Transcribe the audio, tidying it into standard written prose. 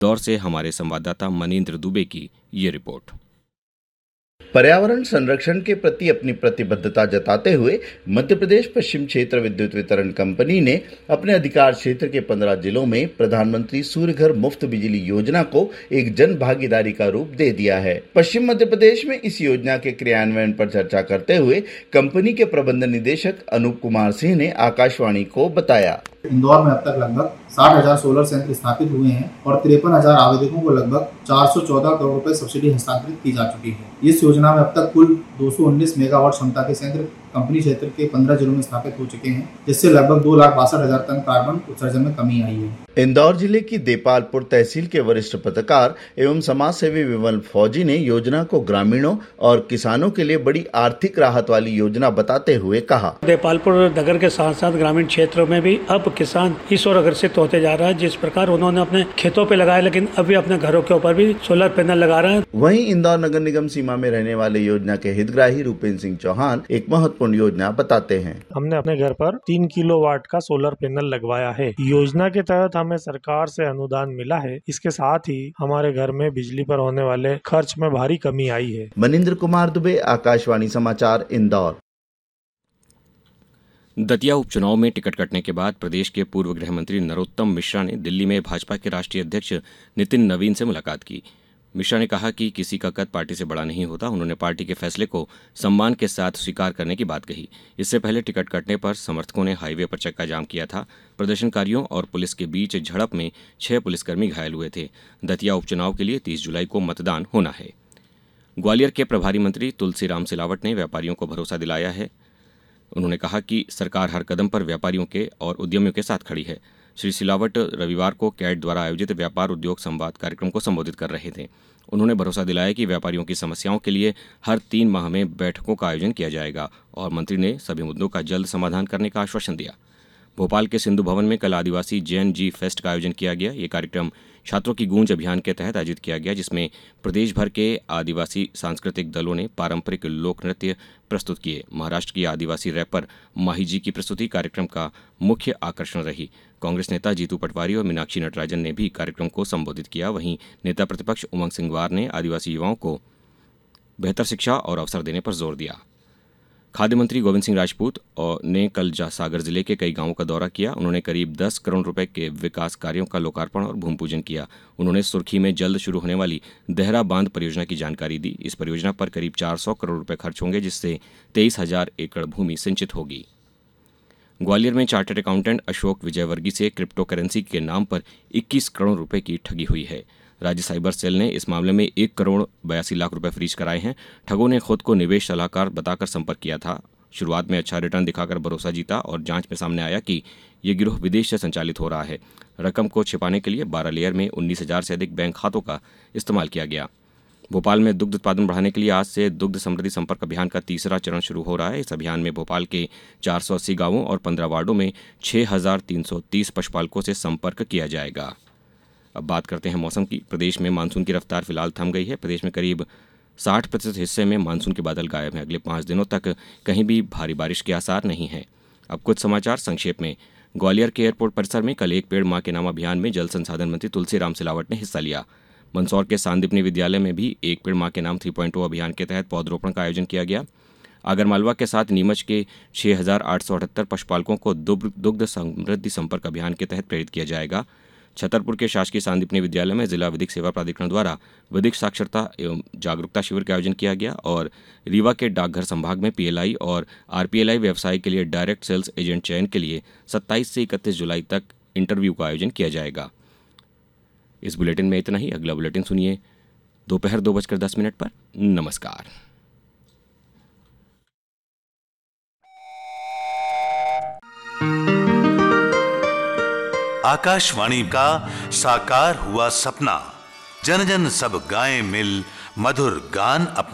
इंदौर से हमारे संवाददाता मनीन्द्र दुबे की ये रिपोर्ट। पर्यावरण संरक्षण के प्रति अपनी प्रतिबद्धता जताते हुए मध्य प्रदेश पश्चिम क्षेत्र विद्युत वितरण कंपनी ने अपने अधिकार क्षेत्र के 15 जिलों में प्रधानमंत्री सूर्य घर मुफ्त बिजली योजना को एक जन भागीदारी का रूप दे दिया है। पश्चिम मध्य प्रदेश में इस योजना के क्रियान्वयन पर चर्चा करते हुए कंपनी के प्रबंध निदेशक अनूप कुमार सिंह ने आकाशवाणी को बताया। इंदौर में अब तक लगभग 60,000 सोलर संयंत्र स्थापित हुए हैं और 53,000 आवेदकों को लगभग 414 करोड़ रुपए सब्सिडी हस्तांतरित की जा चुकी है। इस योजना में अब तक कुल 219 मेगावाट क्षमता के संयंत्र कंपनी क्षेत्र के 15 जिलों में स्थापित हो चुके हैं, जिससे लगभग 2,62,000 टन कार्बन उत्सर्जन में कमी आई है। इंदौर जिले की देपालपुर तहसील के वरिष्ठ पत्रकार एवं समाज सेवी विमल फौजी ने योजना को ग्रामीणों और किसानों के लिए बड़ी आर्थिक राहत वाली योजना बताते हुए कहा, देपालपुर नगर के साथ साथ ग्रामीण क्षेत्रों में भी अब किसान इस ओर अग्रसित होते जा रहा है। जिस प्रकार उन्होंने अपने खेतों पे लगाया, लेकिन अभी अपने घरों के ऊपर भी सोलर पैनल लगा रहे हैं। वहीं इंदौर नगर निगम सीमा में रहने वाले योजना के हितग्राही रूपेंद्र सिंह चौहान एक महत्वपूर्ण योजना बताते हैं। हमने अपने घर पर 3 किलोवाट का सोलर पैनल लगवाया है। योजना के तहत हमें सरकार से अनुदान मिला है। इसके साथ ही हमारे घर में बिजली पर होने वाले खर्च में भारी कमी आई है। मनीन्द्र कुमार दुबे, आकाशवाणी समाचार, इंदौर। दतिया उपचुनाव में टिकट कटने के बाद प्रदेश के पूर्व गृह मंत्री नरोत्तम मिश्रा ने दिल्ली में भाजपा के राष्ट्रीय अध्यक्ष नितिन नवीन से मुलाकात की। मिश्रा ने कहा कि किसी का कद पार्टी से बड़ा नहीं होता। उन्होंने पार्टी के फैसले को सम्मान के साथ स्वीकार करने की बात कही। इससे पहले टिकट कटने पर समर्थकों ने हाईवे पर चक्का जाम किया था। प्रदर्शनकारियों और पुलिस के बीच झड़प में 6 पुलिसकर्मी घायल हुए थे। दतिया उपचुनाव के लिए 30 जुलाई को मतदान होना है। ग्वालियर के प्रभारी मंत्री तुलसीराम सिलावट ने व्यापारियों को भरोसा दिलाया है। उन्होंने कहा कि सरकार हर कदम पर व्यापारियों के और उद्यमियों के साथ खड़ी है। श्री सिलावट रविवार को कैट द्वारा आयोजित व्यापार उद्योग संवाद कार्यक्रम को संबोधित कर रहे थे। उन्होंने भरोसा दिलाया कि व्यापारियों की समस्याओं के लिए हर 3 माह में बैठकों का आयोजन किया जाएगा और मंत्री ने सभी मुद्दों का जल्द समाधान करने का आश्वासन दिया। भोपाल के सिंधु भवन में कल आदिवासी जैन जी फेस्ट का आयोजन किया गया। ये कार्यक्रम छात्रों की गूंज अभियान के तहत आयोजित किया गया, जिसमें प्रदेश भर के आदिवासी सांस्कृतिक दलों ने पारंपरिक लोक नृत्य प्रस्तुत किए। महाराष्ट्र की आदिवासी रैपर माही जी की प्रस्तुति कार्यक्रम का मुख्य आकर्षण रही। कांग्रेस नेता जीतू पटवारी और मीनाक्षी नटराजन ने भी कार्यक्रम को संबोधित किया। वहीं नेता प्रतिपक्ष उमंग सिंघवार ने आदिवासी युवाओं को बेहतर शिक्षा और अवसर देने पर जोर दिया। खाद्य मंत्री गोविंद सिंह राजपूत ने कल सागर जिले के कई गांवों का दौरा किया। उन्होंने करीब 10 करोड़ रुपए के विकास कार्यों का लोकार्पण और भूमि पूजन किया। उन्होंने सुर्खी में जल्द शुरू होने वाली देहरा बांध परियोजना की जानकारी दी। इस परियोजना पर करीब 400 करोड़ रुपए खर्च होंगे, जिससे 23,000 एकड़ भूमि सिंचित होगी। ग्वालियर में चार्टर्ड अकाउंटेंट अशोक विजयवर्गीय से क्रिप्टो करेंसी के नाम पर 21 करोड़ रुपए की ठगी हुई है। राज्य साइबर सेल ने इस मामले में 1 करोड़ 82 लाख रुपए फ्रीज कराए हैं। ठगों ने खुद को निवेश सलाहकार बताकर संपर्क किया था। शुरुआत में अच्छा रिटर्न दिखाकर भरोसा जीता और जांच में सामने आया कि ये गिरोह विदेश से संचालित हो रहा है। रकम को छिपाने के लिए 12 लेयर में 19,000 से अधिक बैंक खातों का इस्तेमाल किया गया। भोपाल में दुग्ध उत्पादन बढ़ाने के लिए आज से दुग्ध समृद्धि संपर्क अभियान का तीसरा चरण शुरू हो रहा है। इस अभियान में भोपाल के 480 गांवों और 15 वार्डों में 6,330 पशुपालकों से संपर्क किया जाएगा। अब बात करते हैं मौसम की। प्रदेश में मानसून की रफ्तार फिलहाल थम गई है। प्रदेश में करीब 60% हिस्से में मानसून के बादल गायब हैं। अगले 5 दिनों तक कहीं भी भारी बारिश के आसार नहीं हैं। अब कुछ समाचार संक्षेप में। ग्वालियर के एयरपोर्ट परिसर में कल एक पेड़ मां के नाम अभियान में जल संसाधन मंत्री तुलसीराम सिलावट ने हिस्सा लिया। मंदसौर के सांदीपनी विद्यालय में भी एक पेड़ मां के नाम 3.0 अभियान के तहत पौधरोपण का आयोजन किया गया। आगरमालवा के साथ नीमच के 6,878 पशुपालकों को दुग्ध समृद्धि संपर्क अभियान के तहत प्रेरित किया जाएगा। छतरपुर के शासकीय सांदीपनी विद्यालय में जिला विधिक सेवा प्राधिकरण द्वारा विधिक साक्षरता एवं जागरूकता शिविर का आयोजन किया गया और रीवा के डाकघर संभाग में पीएलआई और आरपीएलआई व्यवसाय के लिए डायरेक्ट सेल्स एजेंट चयन के लिए 27 से 31 जुलाई तक इंटरव्यू का आयोजन किया जाएगा। इस बुलेटिन में इतना ही। अगला बुलेटिन सुनिए दोपहर 2:10 पर। नमस्कार। आकाशवाणी का साकार हुआ सपना, जन जन सब गाएं मिल मधुर गान अपना।